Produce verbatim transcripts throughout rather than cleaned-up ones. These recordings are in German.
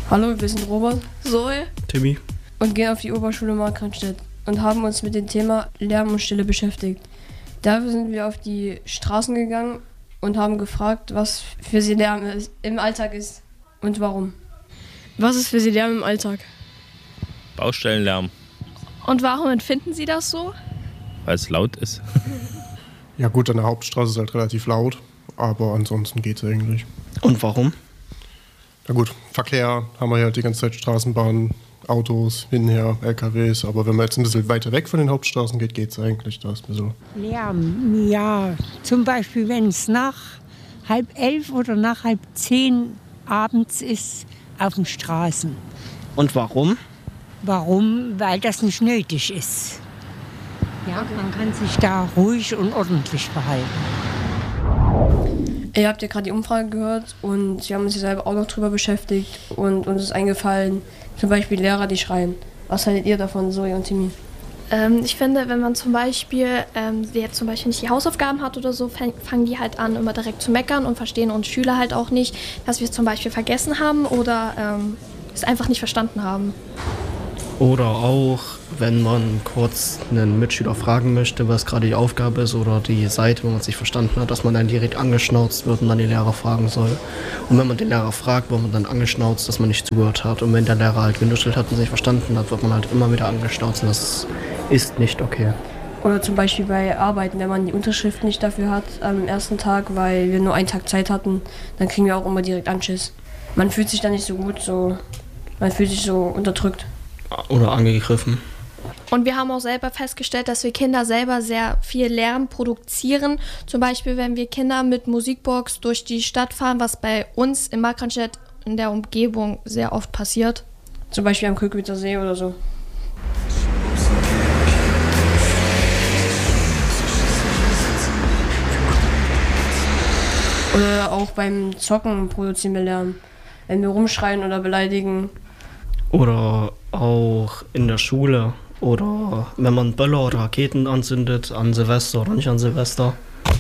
Hallo, wir sind Robert, Zoe, Timmy und gehen auf die Oberschule Markranstädt und haben uns mit dem Thema Lärm und Stille beschäftigt. Dafür sind wir auf die Straßen gegangen und haben gefragt, was für sie Lärm ist, im Alltag ist und warum. was ist für Sie Lärm im Alltag? Baustellenlärm, Und warum empfinden Sie das so? weil es laut ist. Ja gut, an der Hauptstraße ist halt relativ laut, aber ansonsten geht's eigentlich. Und warum? Na gut, Verkehr haben wir ja die ganze Zeit, Straßenbahnen, Autos, hinher, L K Ws, aber wenn man jetzt ein bisschen weiter weg von den Hauptstraßen geht, geht's eigentlich. Da ist ein bisschen Lärm, ja. Zum Beispiel, wenn es nach halb elf oder nach halb zehn abends ist auf den Straßen. Und warum? Warum? Weil das nicht nötig ist. Ja, man kann sich da ruhig und ordentlich verhalten. Ihr habt ja gerade die Umfrage gehört und wir haben uns hier selber auch noch drüber beschäftigt und uns ist eingefallen, zum Beispiel Lehrer, die schreien. Was haltet ihr davon, Zoe und Timmy? Ähm, ich finde, wenn man zum Beispiel, ähm, jetzt zum Beispiel nicht die Hausaufgaben hat oder so, fang, fangen die halt an, immer direkt zu meckern und verstehen uns Schüler halt auch nicht, dass wir es zum Beispiel vergessen haben oder ähm, es einfach nicht verstanden haben. Oder auch, wenn man kurz einen Mitschüler fragen möchte, was gerade die Aufgabe ist oder die Seite, wo man sich verstanden hat, dass man dann direkt angeschnauzt wird und dann den Lehrer fragen soll. Und wenn man den Lehrer fragt, wird man dann angeschnauzt, dass man nicht zugehört hat. Und wenn der Lehrer halt genuschelt hat und sich verstanden hat, wird man halt immer wieder angeschnauzt und das ist nicht okay. Oder zum Beispiel bei Arbeiten, wenn man die Unterschrift nicht dafür hat am ersten Tag, weil wir nur einen Tag Zeit hatten, dann kriegen wir auch immer direkt Anschiss. Man fühlt sich dann nicht so gut, so, man fühlt sich so unterdrückt. Oder angegriffen. Und wir haben auch selber festgestellt, dass wir Kinder selber sehr viel Lärm produzieren. Zum Beispiel, wenn wir Kinder mit Musikbox durch die Stadt fahren, was bei uns in Markranstädt in der Umgebung sehr oft passiert. Zum Beispiel am Kökwitzer See oder so. Oder auch beim Zocken produzieren wir Lärm. Wenn wir rumschreien oder beleidigen. Oder auch in der Schule. Oder wenn man Böller oder Raketen anzündet an Silvester oder nicht an Silvester.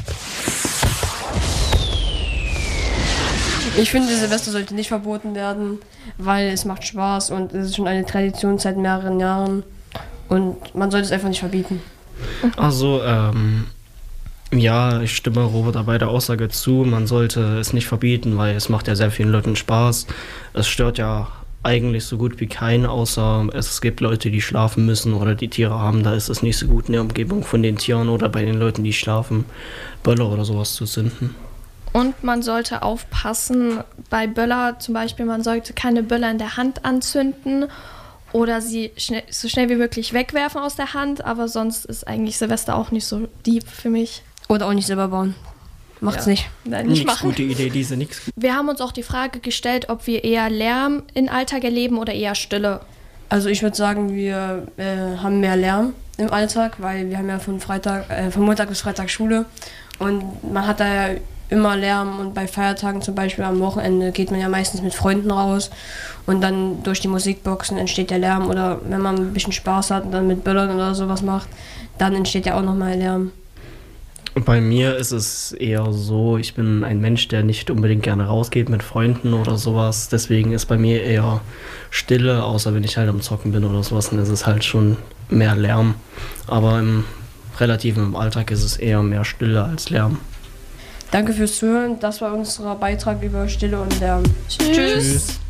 Ich finde, Silvester sollte nicht verboten werden, weil es macht Spaß und es ist schon eine Tradition seit mehreren Jahren. Und man sollte es einfach nicht verbieten. Also, ähm, ja, ich stimme Robert dabei der Aussage zu. Man sollte es nicht verbieten, weil es macht ja sehr vielen Leuten Spaß. Es stört ja eigentlich so gut wie keinen, außer es gibt Leute, die schlafen müssen oder die Tiere haben. Da ist es nicht so gut in der Umgebung von den Tieren oder bei den Leuten, die schlafen, Böller oder sowas zu zünden. Und man sollte aufpassen, bei Böller zum Beispiel, man sollte keine Böller in der Hand anzünden oder sie schnell, so schnell wie möglich wegwerfen aus der Hand, aber sonst ist eigentlich Silvester auch nicht so deep für mich. Oder auch nicht selber bauen. Macht's Ja. nicht. Nein, nicht Nix machen. gute Idee, diese nix. Wir haben uns auch die Frage gestellt, ob wir eher Lärm im Alltag erleben oder eher Stille. Also ich würde sagen, wir äh, haben mehr Lärm im Alltag, weil wir haben ja von Freitag, äh, von Montag bis Freitag Schule und man hat da ja immer Lärm und bei Feiertagen zum Beispiel am Wochenende geht man ja meistens mit Freunden raus und dann durch die Musikboxen entsteht der Lärm oder wenn man ein bisschen Spaß hat und dann mit Böllern oder sowas macht, dann entsteht ja auch nochmal Lärm. Bei mir ist es eher so, ich bin ein Mensch, der nicht unbedingt gerne rausgeht mit Freunden oder sowas. Deswegen ist bei mir eher Stille, außer wenn ich halt am Zocken bin oder sowas, dann ist es halt schon mehr Lärm. Aber im Relativen im Alltag ist es eher mehr Stille als Lärm. Danke fürs Zuhören, das war unser Beitrag über Stille und Lärm. Tschüss. Tschüss.